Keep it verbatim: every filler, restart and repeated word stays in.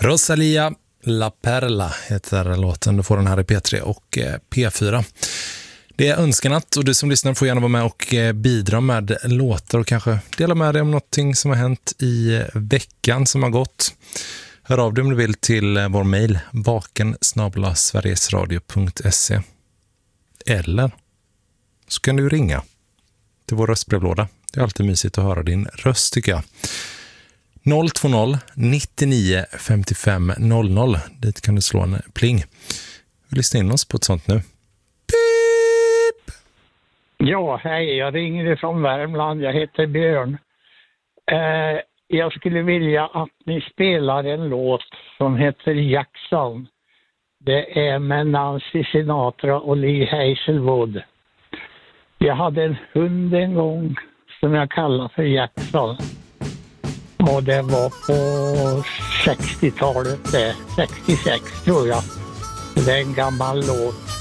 Rosalia La Perla heter låten. Du får den här i P tre och P fyra. Det är önskenatt och du som lyssnar får gärna vara med och bidra med låtar och kanske dela med dig om någonting som har hänt i veckan som har gått. Hör av dig om du vill till vår mejl vaken snabel-a sverigesradio punkt se eller så kan du ringa till vår röstbrevlåda. Det är alltid mysigt att höra din röst tycker jag. noll två noll nittionio femtiofem noll noll. Dit kan du slå en pling. Vi lyssnar in oss på ett sånt nu. Pip! Ja, hej. Jag ringer från Värmland. Jag heter Björn. Eh, jag skulle vilja att ni spelar en låt som heter Jackson. Det är med Nancy Sinatra och Lee Hazelwood. Jag hade en hund en gång som jag kallar för Jackson. Och det var på sextiotalet, det, sextiosex tror jag. Det är en gammal låt.